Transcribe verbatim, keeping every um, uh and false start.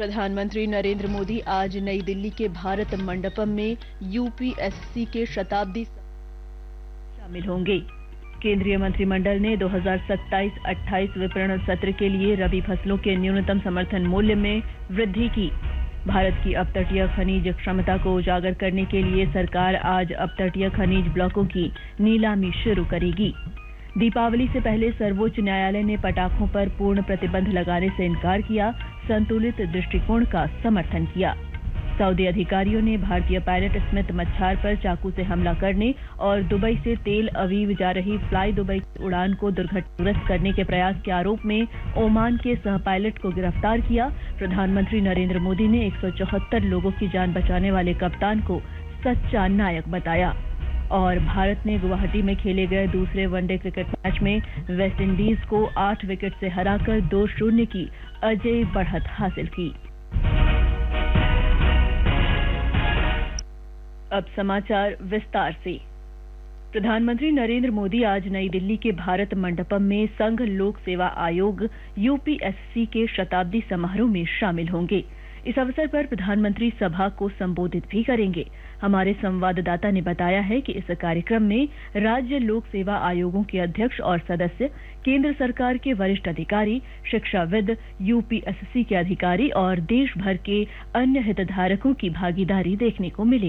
प्रधानमंत्री नरेंद्र मोदी आज नई दिल्ली के भारत मंडपम में यूपीएससी के शताब्दी शामिल होंगे। केंद्रीय मंत्रिमंडल ने दो हज़ार सत्ताईस अट्ठाईस विपणन सत्र के लिए रबी फसलों के न्यूनतम समर्थन मूल्य में वृद्धि की। भारत की अपतटीय खनिज क्षमता को उजागर करने के लिए सरकार आज अपतटीय खनिज ब्लॉकों की नीलामी शुरू करेगी। दीपावली से पहले सर्वोच्च न्यायालय ने पटाखों पर पूर्ण प्रतिबंध लगाने से इनकार किया, संतुलित दृष्टिकोण का समर्थन किया। सऊदी अधिकारियों ने भारतीय पायलट स्मिथ मच्छार पर चाकू से हमला करने और दुबई से तेल अवीव जा रही फ्लाई दुबई की उड़ान को दुर्घटनाग्रस्त करने के प्रयास के आरोप में ओमान के सह पायलट को गिरफ्तार किया। प्रधानमंत्री नरेंद्र मोदी ने एक सौ चौहत्तर लोगों की जान बचाने वाले कप्तान को सच्चा नायक बताया। और भारत ने गुवाहाटी में खेले गए दूसरे वनडे क्रिकेट मैच में वेस्टइंडीज को आठ विकेट से हराकर दो शून्य की अजेय बढ़त हासिल की। अब समाचार विस्तार से। प्रधानमंत्री नरेंद्र मोदी आज नई दिल्ली के भारत मंडपम में संघ लोक सेवा आयोग यूपीएससी के शताब्दी समारोह में शामिल होंगे। इस अवसर पर प्रधानमंत्री सभा को संबोधित भी करेंगे। हमारे संवाददाता ने बताया है कि इस कार्यक्रम में राज्य लोक सेवा आयोगों के अध्यक्ष और सदस्य, केंद्र सरकार के वरिष्ठ अधिकारी, शिक्षाविद, यूपीएससी के अधिकारी और देश भर के अन्य हितधारकों की भागीदारी देखने को मिलेगी।